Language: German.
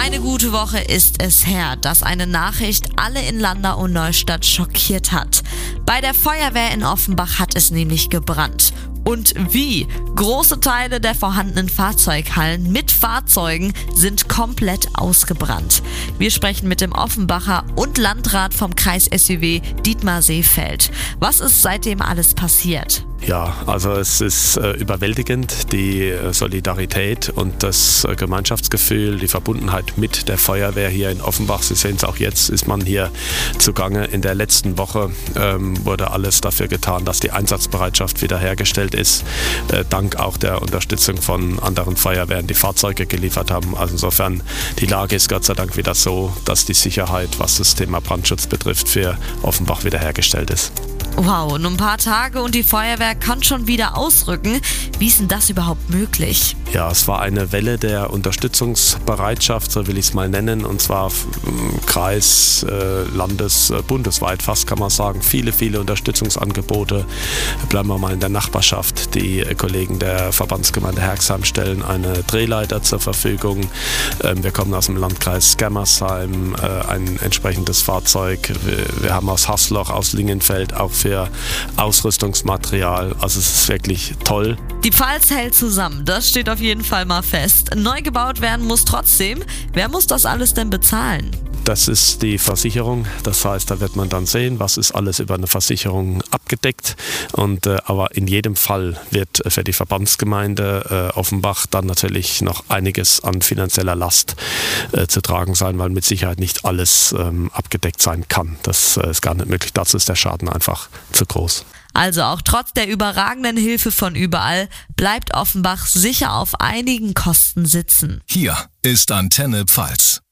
Eine gute Woche ist es her, dass eine Nachricht alle in Landau und Neustadt schockiert hat. Bei der Feuerwehr in Offenbach hat es nämlich gebrannt. Und wie? Große Teile der vorhandenen Fahrzeughallen mit Fahrzeugen sind komplett ausgebrannt. Wir sprechen mit dem Offenbacher und Landrat vom Kreis SÜW, Dietmar Seefeld. Was ist seitdem alles passiert? Ja, also es ist überwältigend, die Solidarität und das Gemeinschaftsgefühl, die Verbundenheit mit der Feuerwehr hier in Offenbach. Sie sehen es auch jetzt, ist man hier zugange. In der letzten Woche wurde alles dafür getan, dass die Einsatzbereitschaft wiederhergestellt ist. Dank auch der Unterstützung von anderen Feuerwehren, die Fahrzeuge geliefert haben. Also insofern, die Lage ist Gott sei Dank wieder so, dass die Sicherheit, was das Thema Brandschutz betrifft, für Offenbach wiederhergestellt ist. Wow, nur ein paar Tage und die Feuerwehr kann schon wieder ausrücken. Wie ist denn das überhaupt möglich? Ja, es war eine Welle der Unterstützungsbereitschaft, so will ich es mal nennen, und zwar Kreis, Landes, bundesweit fast kann man sagen. Viele Unterstützungsangebote. Bleiben wir mal in der Nachbarschaft. Die Kollegen der Verbandsgemeinde Herxheim stellen eine Drehleiter zur Verfügung. Wir kommen aus dem Landkreis Germersheim, ein entsprechendes Fahrzeug. Wir haben aus Haßloch, aus Lingenfeld auch für Ausrüstungsmaterial. Also es ist wirklich toll. Die Pfalz hält zusammen, das steht auf jeden Fall mal fest. Neu gebaut werden muss trotzdem. Wer muss das alles denn bezahlen? Das ist die Versicherung. Das heißt, da wird man dann sehen, was ist alles über eine Versicherung abgedeckt. Aber in jedem Fall wird für die Verbandsgemeinde Offenbach dann natürlich noch einiges an finanzieller Last zu tragen sein, weil mit Sicherheit nicht alles abgedeckt sein kann. Das ist gar nicht möglich. Dazu ist der Schaden einfach zu groß. Also auch trotz der überragenden Hilfe von überall bleibt Offenbach sicher auf einigen Kosten sitzen. Hier ist Antenne Pfalz.